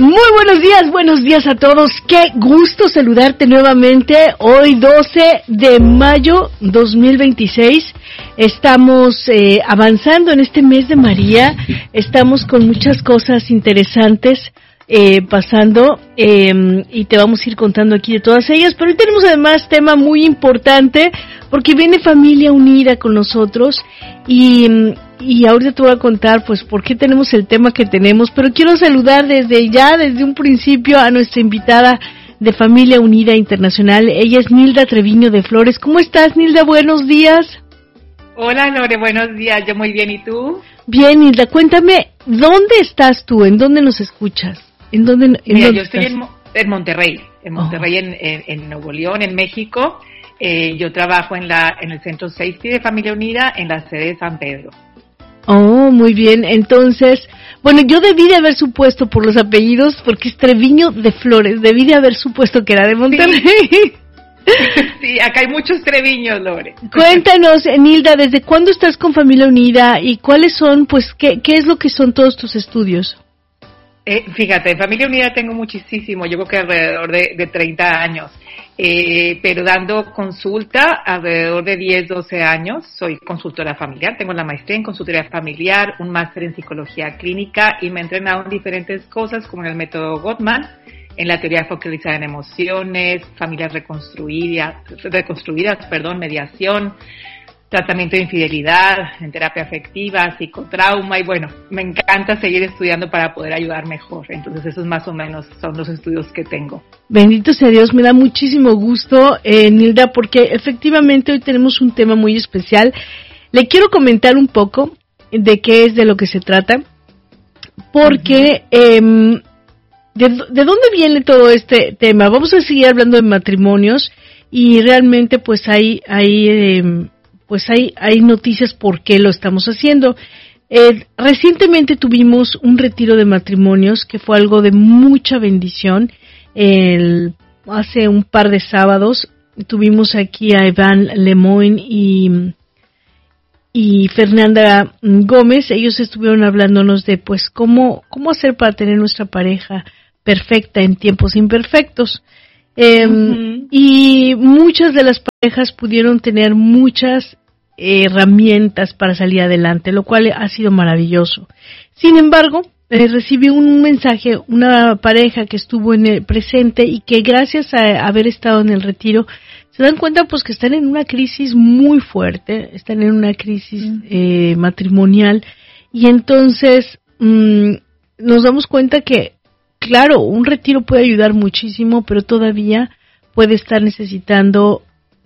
Muy buenos días a todos. Qué gusto saludarte nuevamente. Hoy 12 de mayo 2026. Estamos avanzando en este mes de María. Estamos con muchas cosas interesantes pasando y te vamos a ir contando aquí de todas ellas. Pero hoy tenemos además tema muy importante porque viene Familia Unida con nosotros y ahorita te voy a contar pues por qué tenemos el tema que tenemos, pero quiero saludar desde un principio a nuestra invitada de Familia Unida Internacional. Ella es Nilda Treviño de Flores. ¿Cómo estás, Nilda? Buenos días. Hola, Lore, buenos días. Yo muy bien, ¿y tú? Bien, Nilda, cuéntame, ¿dónde estás tú? ¿En dónde nos escuchas? ¿En dónde yo estoy en Monterrey, en Nuevo León, en México. Yo trabajo en el Centro Safety de Familia Unida en la sede de San Pedro. Oh, muy bien. Entonces, bueno, yo debí de haber supuesto por los apellidos, porque es Treviño de Flores, debí de haber supuesto que era de Monterrey. Sí, acá hay muchos Treviños, Lore. Cuéntanos, Nilda, ¿desde cuándo estás con Familia Unida y cuáles son, pues, qué es lo que son todos tus estudios? Fíjate, en Familia Unida tengo muchísimo, yo creo que alrededor de 30 años, pero dando consulta alrededor de 10, 12 años. Soy consultora familiar, tengo la maestría en consultoría familiar, un máster en psicología clínica y me he entrenado en diferentes cosas como en el método Gottman, en la teoría focalizada en emociones, familias reconstruidas, mediación, tratamiento de infidelidad, en terapia afectiva, psicotrauma, y bueno, me encanta seguir estudiando para poder ayudar mejor. Entonces esos más o menos son los estudios que tengo. Bendito sea Dios, me da muchísimo gusto, Nilda, porque efectivamente hoy tenemos un tema muy especial. Le quiero comentar un poco de qué es de lo que se trata, porque ¿de dónde viene todo este tema? Vamos a seguir hablando de matrimonios y realmente pues hay noticias por qué lo estamos haciendo. Recientemente tuvimos un retiro de matrimonios que fue algo de mucha bendición. Hace un par de sábados tuvimos aquí a Iván Lemoyne y Fernanda Gómez. Ellos estuvieron hablándonos de pues cómo hacer para tener nuestra pareja perfecta en tiempos imperfectos. Y muchas de las parejas pudieron tener muchas herramientas para salir adelante, lo cual ha sido maravilloso. Sin embargo, recibí un mensaje, una pareja que estuvo en el presente y que gracias a haber estado en el retiro se dan cuenta pues que están en una crisis muy fuerte, están en una crisis matrimonial, y entonces nos damos cuenta que claro, un retiro puede ayudar muchísimo, pero todavía se puede estar necesitando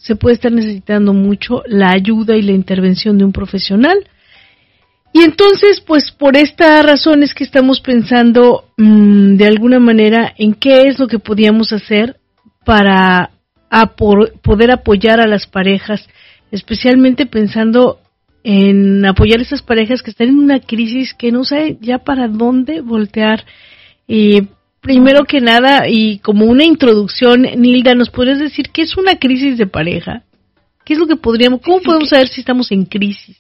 mucho la ayuda y la intervención de un profesional. Y entonces, pues por esta razón es que estamos pensando de alguna manera en qué es lo que podíamos hacer para poder apoyar a las parejas, especialmente pensando en apoyar a esas parejas que están en una crisis que no saben ya para dónde voltear. Y primero que nada, y como una introducción, Nilda, ¿nos podrías decir qué es una crisis de pareja? ¿Qué es lo que cómo podemos saber si estamos en crisis?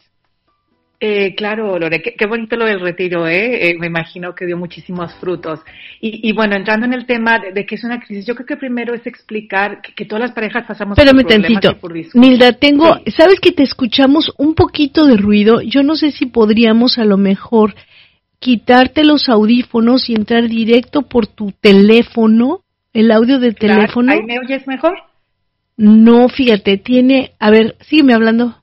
Claro, Lore, qué bonito lo del retiro, me imagino que dio muchísimos frutos. Y bueno, entrando en el tema de qué es una crisis, yo creo que primero es explicar que todas las parejas pasamos por problemas y por discusiones. Nilda, ¿sabes que te escuchamos un poquito de ruido? Yo no sé si podríamos a lo mejor quitarte los audífonos y entrar directo por tu teléfono, el audio de teléfono. ¿Ahí me oyes mejor? No, fíjate, a ver, sígueme hablando.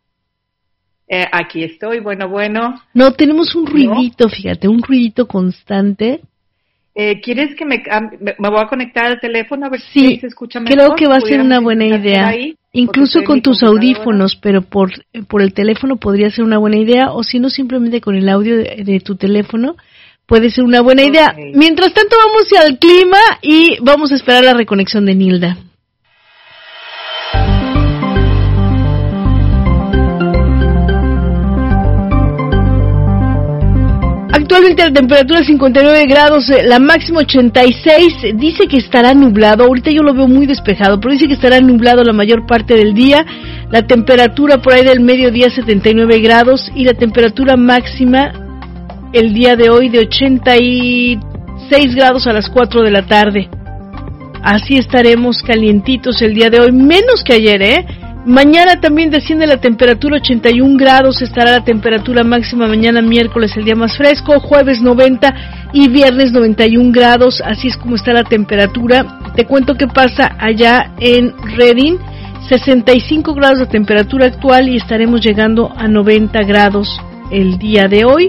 Aquí estoy, bueno. No, tenemos un ruidito, fíjate, un ruidito constante. ¿Quieres que me voy a conectar al teléfono a ver si se escucha mejor? Creo que va a ser una buena idea. Ahí, incluso con tus audífonos, pero por el teléfono podría ser una buena idea, o si no, simplemente con el audio de tu teléfono puede ser una buena idea. Mientras tanto, vamos al clima y vamos a esperar la reconexión de Nilda. Actualmente la temperatura es 59 grados, la máxima 86, dice que estará nublado, ahorita yo lo veo muy despejado, pero dice que estará nublado la mayor parte del día, la temperatura por ahí del mediodía 79 grados y la temperatura máxima el día de hoy de 86 6 grados a las 4 de la tarde. Así estaremos calientitos el día de hoy, menos que ayer, Mañana también desciende la temperatura, 81 grados estará la temperatura máxima mañana miércoles, el día más fresco, jueves 90 y viernes 91 grados, así es como está la temperatura. Te cuento qué pasa allá en Redding, 65 grados de temperatura actual y estaremos llegando a 90 grados el día de hoy.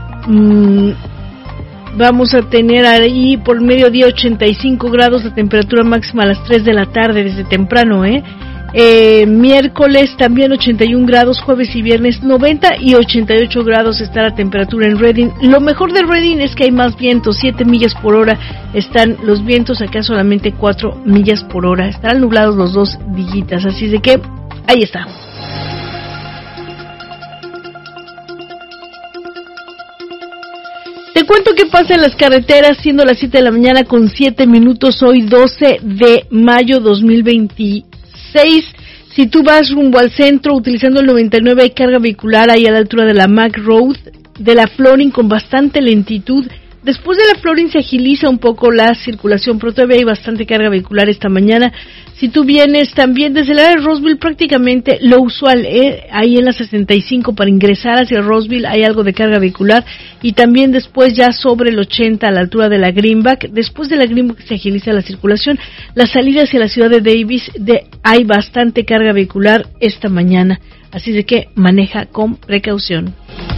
Vamos a tener ahí por mediodía 85 grados de temperatura máxima a las 3 de la tarde, desde temprano, miércoles también 81 grados, jueves y viernes 90 y 88 grados está la temperatura en Redding. Lo mejor de Redding es que hay más vientos, 7 millas por hora están los vientos, acá solamente 4 millas por hora, estarán nublados los dos dígitas, así de que ahí está. Te cuento qué pasa en las carreteras, siendo las 7 de la mañana con 7 minutos, hoy 12 de mayo 2026. Si tú vas rumbo al centro utilizando el 99, hay carga vehicular ahí a la altura de la Mac Road, de la Florin con bastante lentitud. Después de la Florin se agiliza un poco la circulación, pero todavía hay bastante carga vehicular esta mañana. Si tú vienes también desde el área de Roseville, prácticamente lo usual, ahí en la 65 para ingresar hacia Roseville hay algo de carga vehicular, y también después ya sobre el 80 a la altura de la Greenback. Después de la Greenback se agiliza la circulación. La salida hacia la ciudad de Davis hay bastante carga vehicular esta mañana, así de que maneja con precaución.